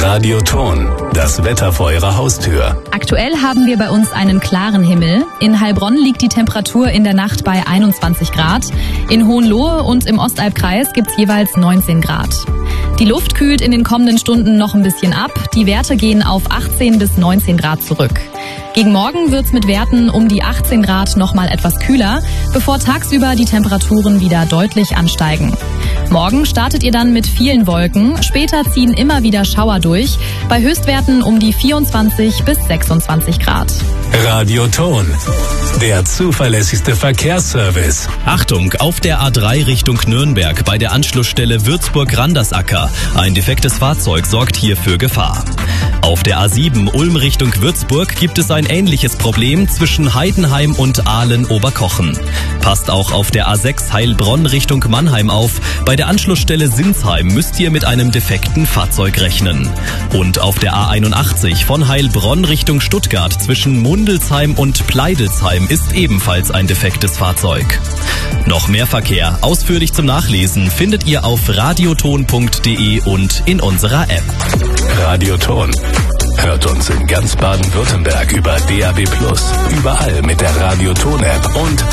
Radioton, das Wetter vor Ihrer Haustür. Aktuell haben wir bei uns einen klaren Himmel. In Heilbronn liegt die Temperatur in der Nacht bei 21 Grad. In Hohenlohe und im Ostalbkreis gibt's jeweils 19 Grad. Die Luft kühlt in den kommenden Stunden noch ein bisschen ab. Die Werte gehen auf 18 bis 19 Grad zurück. Gegen Morgen wird's mit Werten um die 18 Grad nochmal etwas kühler, bevor tagsüber die Temperaturen wieder deutlich ansteigen. Morgen startet ihr dann mit vielen Wolken. Später ziehen immer wieder Schauer durch, bei Höchstwerten um die 24 bis 26 Grad. Radioton, der zuverlässigste Verkehrsservice. Achtung, auf der A3 Richtung Nürnberg bei der Anschlussstelle Würzburg-Randersacker. Ein defektes Fahrzeug sorgt hier für Gefahr. Auf der A7 Ulm Richtung Würzburg gibt es ein ähnliches Problem zwischen Heidenheim und Ahlen-Oberkochen. Passt auch auf der A6 Heilbronn Richtung Mannheim auf. Bei der Anschlussstelle Sinsheim müsst ihr mit einem defekten Fahrzeug rechnen. Und auf der A81 von Heilbronn Richtung Stuttgart zwischen Mundelsheim und Pleidelsheim ist ebenfalls ein defektes Fahrzeug. Noch mehr Verkehr, ausführlich zum Nachlesen, findet ihr auf radioton.de und in unserer App. Radioton. Hört uns in ganz Baden-Württemberg über DAB+, überall mit der Radioton-App und